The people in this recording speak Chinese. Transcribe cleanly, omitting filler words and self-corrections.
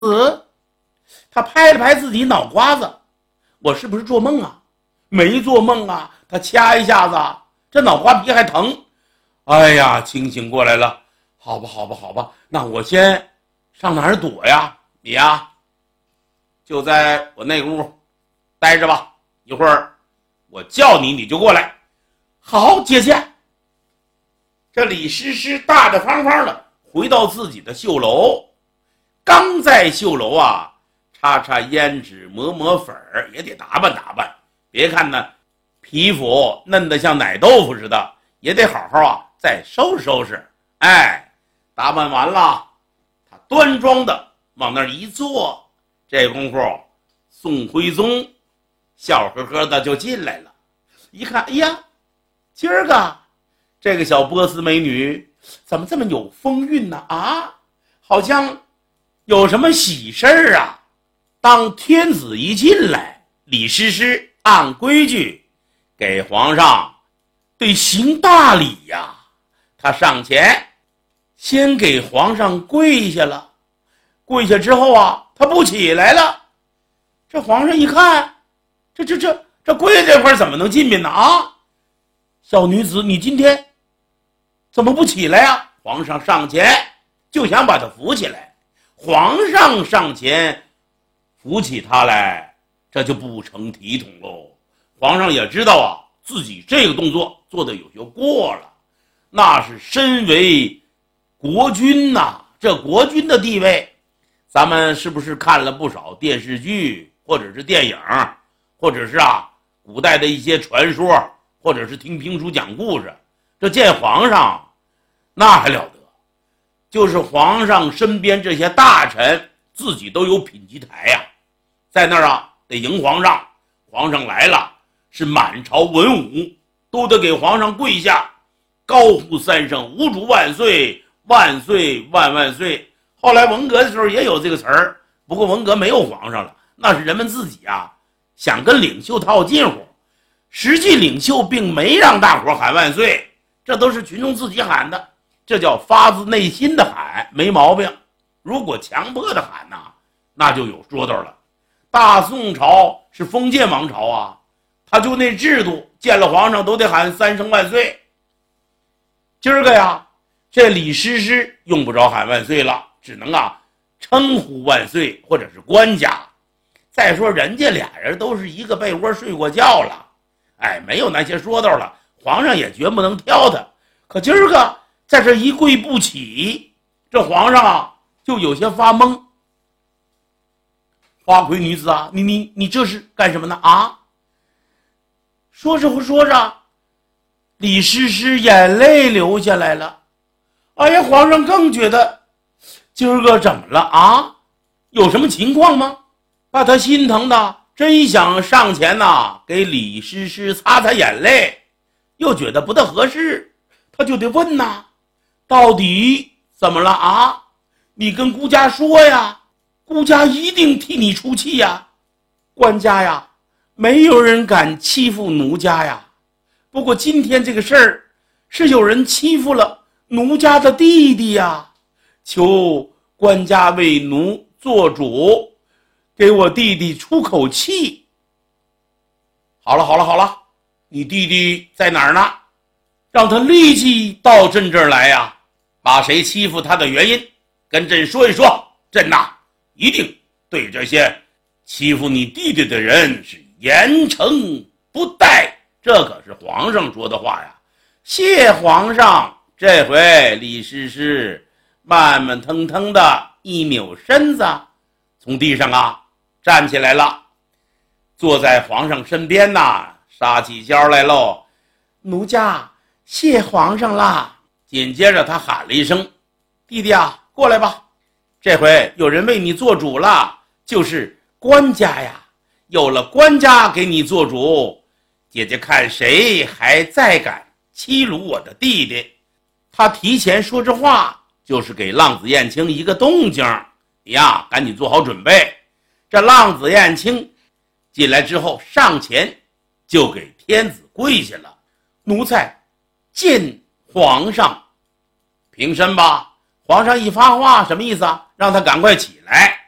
他拍了拍自己脑瓜子，我是不是做梦啊？没做梦啊，他掐一下子，这脑瓜皮还疼。哎呀，清醒过来了。好吧，那我先上哪儿躲呀？你呀，就在我那屋待着吧，一会儿我叫你，你就过来。好，姐姐。这李师师大大方方的回到自己的绣楼，刚在绣楼啊，擦擦胭脂，抹抹粉儿，也得打扮打扮。别看呢，皮肤嫩得像奶豆腐似的，也得好好啊再收拾收拾。哎，打扮完了，他端庄的往那儿一坐，这功夫宋徽宗笑呵呵的就进来了。一看，哎呀，今儿个这个小波斯美女怎么这么有风韵呢？啊，好像有什么喜事儿啊。当天子一进来，李师师按规矩给皇上得行大礼呀。他上前先给皇上跪下了，跪下之后啊，他不起来了。这皇上一看，这跪这块怎么能进去呢？啊，小女子，你今天怎么不起来呀？皇上上前就想把她扶起来，皇上上前扶起她来，这就不成体统喽。皇上也知道啊，自己这个动作做的有些过了，那是身为国君呐，这国君的地位，咱们是不是看了不少电视剧，或者是电影，或者是古代的一些传说，或者是听评书讲故事？这见皇上那还了得，就是皇上身边这些大臣自己都有品级台呀，在那儿得迎皇上，皇上来了是满朝文武都得给皇上跪下，高呼三声无主万岁，万岁万万岁。后来文革的时候也有这个词儿，不过文革没有皇上了，那是人们自己想跟领袖套近乎，实际领袖并没让大伙喊万岁，这都是群众自己喊的，这叫发自内心的喊，没毛病。如果强迫的喊那就有说头了。大宋朝是封建王朝他就那制度，见了皇上都得喊三声万岁。今儿个这李师师用不着喊万岁了，只能称呼万岁或者是官家。再说人家俩人都是一个被窝睡过觉了，没有那些说头了，皇上也绝不能挑他。可今儿个在这一跪不起，这皇上就有些发懵。花魁女子你这是干什么呢？说着李师师眼泪流下来了。哎呀，皇上更觉得今儿个怎么了有什么情况吗？把他心疼的真想上前给李师师擦擦眼泪，又觉得不大合适，他就得问到底怎么了你跟孤家说呀，孤家一定替你出气呀。官家没有人敢欺负奴家不过今天这个事儿是有人欺负了奴家的弟弟求官家为奴做主，给我弟弟出口气。好了，你弟弟在哪儿呢？让他立即到朕这儿来把谁欺负他的原因跟朕说一说，朕一定对这些欺负你弟弟的人是严惩不贷。这可是皇上说的话谢皇上。这回李师师慢慢腾腾的一扭身子，从地上站起来了，坐在皇上身边撒起娇来喽。奴家谢皇上啦。紧接着他喊了一声，弟弟过来吧，这回有人为你做主了，就是官家有了官家给你做主，姐姐看谁还再敢欺辱我的弟弟。他提前说这话就是给浪子燕青一个动静，你赶紧做好准备。这浪子燕青进来之后上前就给天子跪下了，奴才见皇上。平身吧。皇上一发话什么意思让他赶快起来。